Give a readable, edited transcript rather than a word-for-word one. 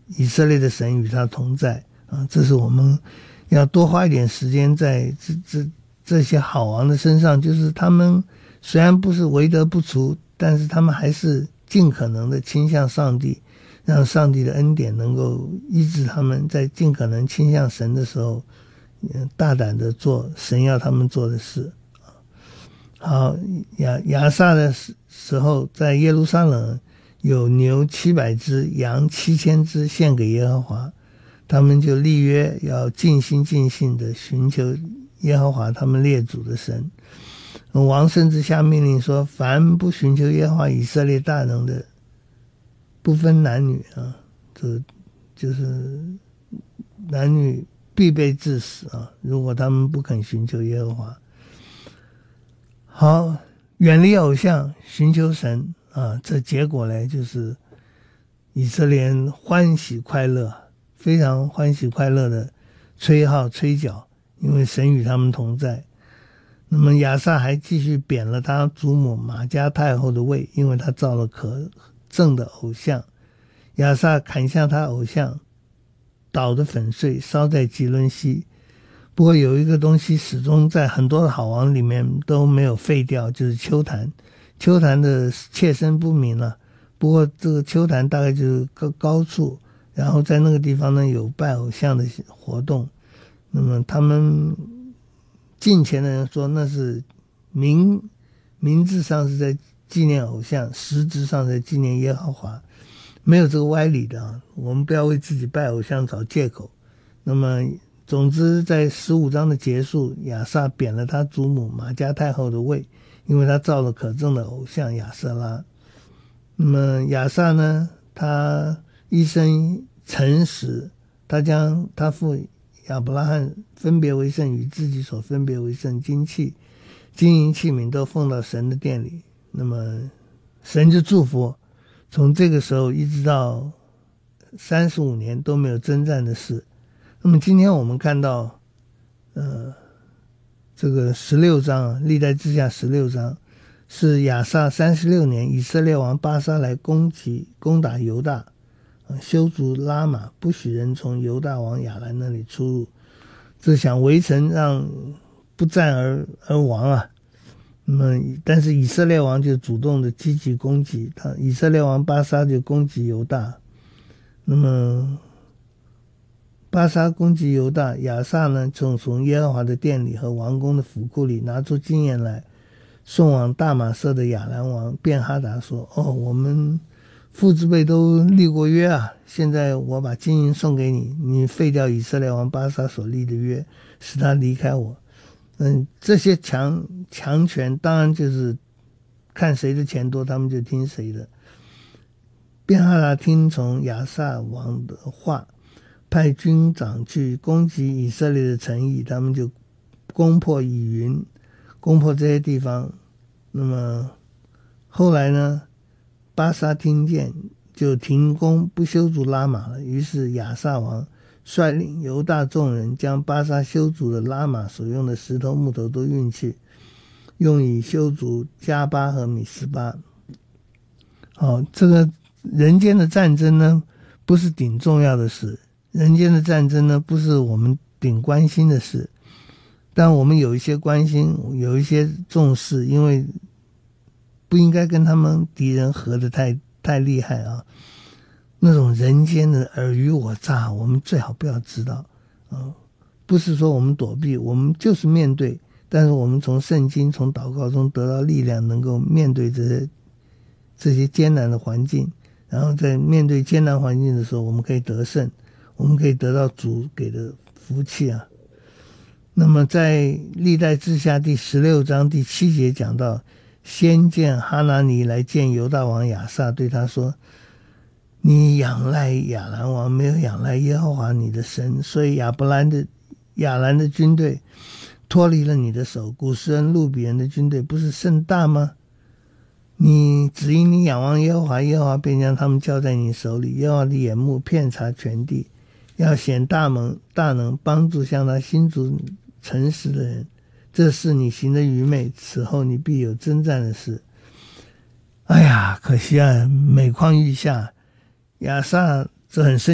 以色列的神与他同在啊，这是我们要多花一点时间在这些好王的身上，就是他们虽然不是为德不足，但是他们还是尽可能的倾向上帝，让上帝的恩典能够医治他们，在尽可能倾向神的时候，大胆的做神要他们做的事。好，亚萨的时候，在耶路撒冷有牛700只，羊7000只献给耶和华，他们就立约要尽心尽性的寻求耶和华他们列祖的神。王甚至下命令说，凡不寻求耶和华以色列大能的，不分男女啊，这就是男女必被致死啊！如果他们不肯寻求耶和华，好，远离偶像，寻求神啊！这结果呢，就是以色列人欢喜快乐，非常欢喜快乐的吹号吹角，因为神与他们同在。那么亚萨还继续贬了他祖母玛迦太后的位，因为他造了可憎的偶像。亚萨砍下他偶像，捣得粉碎，烧在基伦西。不过有一个东西始终在很多的好王里面都没有废掉，就是丘坛。丘坛的切身不明了，不过这个丘坛大概就是高处，然后在那个地方呢有拜偶像的活动。那么他们近前的人说那是名字上是在纪念偶像，实质上在纪念耶和华，没有这个歪理的啊！我们不要为自己拜偶像找借口。那么总之在15章的结束，亚萨贬了他祖母玛迦太后的位，因为他造了可憎的偶像亚舍拉。那么亚萨呢，他一生诚实，他将他父亚伯拉罕分别为圣与自己所分别为圣金银器皿都奉到神的殿里，那么神就祝福。从这个时候一直到35年都没有征战的事。那么今天我们看到这个16章历代志下16章是亚萨36年，以色列王巴沙来攻打犹大，修筑拉玛，不许人从犹大王亚兰那里出入，这想围城让不战而亡啊。那么但是以色列王就主动的积极攻击他，以色列王巴沙就攻击犹大。那么巴沙攻击犹大，亚萨呢从耶和华的殿里和王宫的府库里拿出金银来，送往大马色的亚兰王便哈达说，我们父之辈都立过约啊，现在我把金银送给你，你废掉以色列王巴沙所立的约，使他离开我。这些强权当然就是看谁的钱多他们就听谁的。便哈达听从亚萨王的话，派军长去攻击以色列的城邑，他们就攻破以云，攻破这些地方。那么后来呢，巴沙听见就停工不修筑拉玛了，于是亚萨王率领犹大众人将巴沙修筑的拉玛所用的石头木头都运去，用以修筑加巴和米斯巴。这个人间的战争呢不是顶重要的事，人间的战争呢不是我们顶关心的事，但我们有一些关心，有一些重视，因为不应该跟他们敌人合得太厉害啊。那种人间的尔虞我诈，我们最好不要知道不是说我们躲避，我们就是面对，但是我们从圣经从祷告中得到力量，能够面对这些艰难的环境，然后在面对艰难环境的时候，我们可以得胜，我们可以得到主给的福气啊。那么在历代志下第16章第7节讲到，先见哈拿尼来见犹大王亚萨，对他说，你仰赖亚兰王，没有仰赖耶和华你的神，所以亚兰的军队脱离了你的手，古实人路比人的军队不是甚大吗？你只因你仰望耶和华，耶和华便将他们交在你手里，耶和华的眼目遍察全地，要显大能帮助向他心足诚实的人。这是你行的愚昧，此后你必有征战的事。哎呀，可惜啊，每况愈下。亚萨这很深